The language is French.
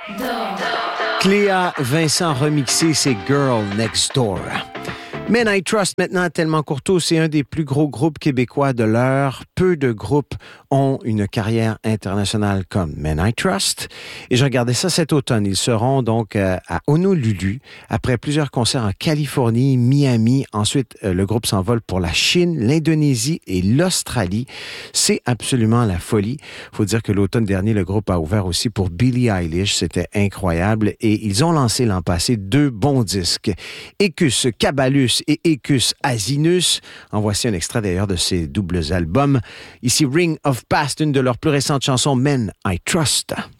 Cléa Vincent remixé, c'est Girl Next Door. Men I Trust, maintenant, Tellement Courteau, c'est un des plus gros groupes québécois de l'heure. Peu de groupes ont une carrière internationale comme Men I Trust. Et je regardais ça cet automne. Ils seront donc à Honolulu, après plusieurs concerts en Californie, Miami. Ensuite, le groupe s'envole pour la Chine, l'Indonésie et l'Australie. C'est absolument la folie. Il faut dire que l'automne dernier, le groupe a ouvert aussi pour Billie Eilish. C'était incroyable. Et ils ont lancé l'an passé 2 bons disques. Ecus Cabalus et Ecus Asinus. En voici un extrait d'ailleurs de ces doubles albums. Ici Ring of Past, une de leurs plus récentes chansons, Men I Trust.